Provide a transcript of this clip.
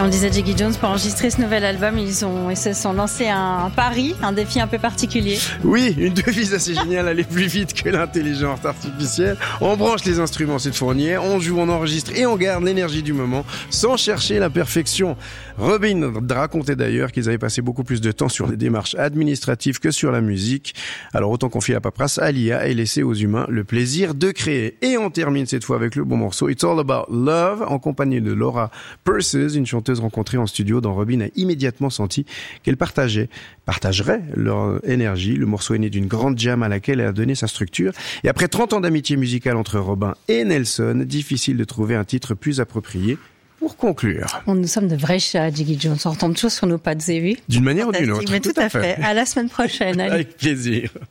Et on disait Jiggy Jones, pour enregistrer ce nouvel album, ils se sont lancés un pari, un défi un peu particulier. Oui, une devise assez géniale, aller plus vite que l'intelligence artificielle. On branche les instruments cette fournière, on joue, on enregistre et on garde l'énergie du moment sans chercher la perfection. Robin racontait d'ailleurs qu'ils avaient passé beaucoup plus de temps sur les démarches administratives que sur la musique. Alors autant confier la paperasse à l'IA et laisser aux humains le plaisir de créer. Et on termine cette fois avec le bon morceau It's All About Love, en compagnie de Laura Purses, une chanteuse rencontrée en studio dont Robin a immédiatement senti qu'elle partagerait leur énergie. Le morceau est né d'une grande jam à laquelle elle a donné sa structure. Et après 30 ans d'amitié musicale entre Robin et Nelson, difficile de trouver un titre plus approprié pour conclure. Nous sommes de vrais chats, Jiggy Jones. On retombe toujours sur nos pattes, vous avez vu ? D'une manière ou d'une autre. Mais tout à fait. À la semaine prochaine. Allez. Avec plaisir.